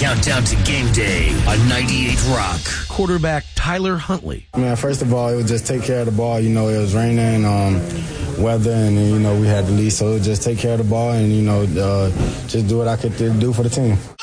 countdown to game day on 98 Rock. Quarterback Tyler Huntley. Man, first of all, it was just take care of the ball. You know, it was raining, weather, and, you know, we had the lead, so it was just take care of the ball and, you know, just do what I could do for the team.